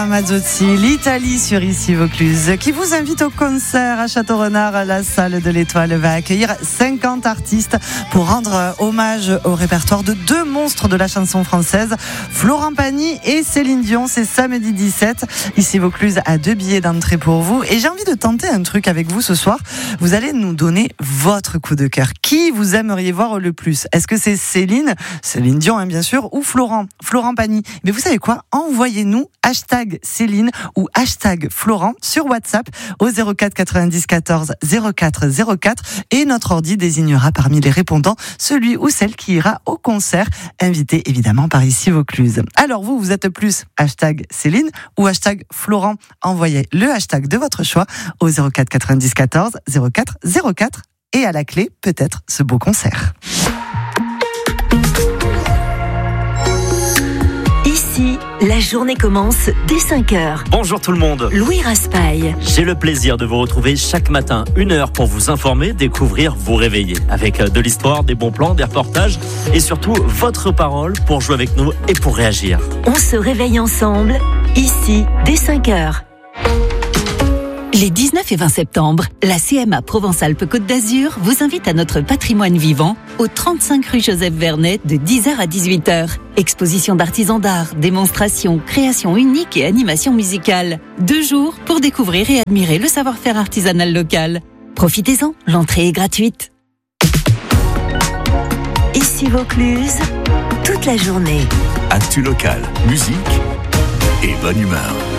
Mazzotti, l'Italie sur Ici Vaucluse, qui vous invite au concert à Château-Renard. La salle de l'Étoile va accueillir 50 artistes pour rendre hommage au répertoire de deux monstres de la chanson française, Florent Pagny et Céline Dion. C'est samedi 17. Ici Vaucluse a 2 billets d'entrée pour vous. Et j'ai envie de tenter un truc avec vous ce soir. Vous allez nous donner votre coup de cœur. Qui vous aimeriez voir le plus? Est-ce que c'est Céline Dion bien sûr, ou Florent Pagny? Mais vous savez quoi? Envoyez-nous #Céline ou #Florent sur WhatsApp au 04 90 14 04 04 et notre ordi désignera parmi les répondants celui ou celle qui ira au concert, invité évidemment par Ici Vaucluse. Alors vous êtes plus #Céline ou #Florent? Envoyez le hashtag de votre choix au 04 90 14 04 04 et à la clé peut-être ce beau concert. Ici, la journée commence dès 5h. Bonjour tout le monde. Louis Raspail. J'ai le plaisir de vous retrouver chaque matin, 1 heure pour vous informer, découvrir, vous réveiller. Avec de l'histoire, des bons plans, des reportages et surtout votre parole pour jouer avec nous et pour réagir. On se réveille ensemble, ici, dès 5h. Les 19 et 20 septembre, la CMA Provence-Alpes-Côte d'Azur vous invite à notre patrimoine vivant au 35 rue Joseph Vernet de 10h à 18h. Exposition d'artisans d'art, démonstrations, créations uniques et animations musicales. 2 jours pour découvrir et admirer le savoir-faire artisanal local. Profitez-en, l'entrée est gratuite. Ici Vaucluse, toute la journée. Actu local, musique et bonne humeur.